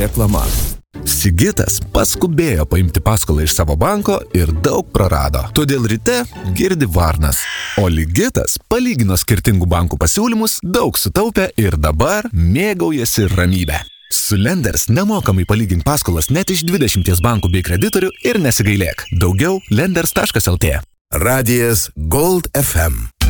Reklama. Sigitas paskubėjo paimti paskolą iš savo banko ir daug prarado. Todėl ryte girdi varnas. O Ligitas palygino skirtingų bankų pasiūlymus, daug sutaupė ir dabar mėgaujasi ramybę. Su Lenders nemokamai palygink paskolas net iš 20 bankų bei kreditorių ir nesigailėk. Daugiau lenders.lt. Radijas Gold FM.